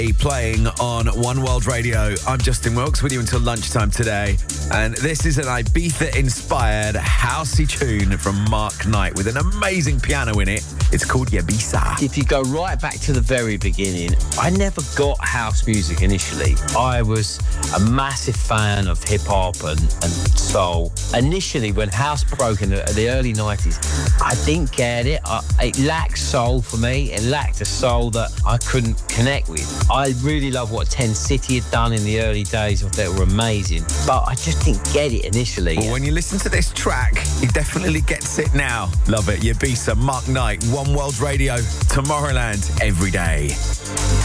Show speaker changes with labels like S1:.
S1: Playing on One World Radio. I'm Justin Wilkes with you until lunchtime today. And this is an Ibiza-inspired housey tune from Mark Knight with an amazing piano in it. It's called Yebisa.
S2: If you go right back to the very beginning, I never got house music initially. I was a massive fan of hip-hop and soul. Initially, when house broke in the early 90s, I didn't get it. It lacked soul for me. It lacked a soul that I couldn't connect with. I really love what 10 City had done in the early days. I thought they were amazing, but I just didn't get it initially.
S1: Well, when you listen to this track, he definitely gets it now. Love it. Yebisa, Mark Knight, One World Radio, Tomorrowland, every day.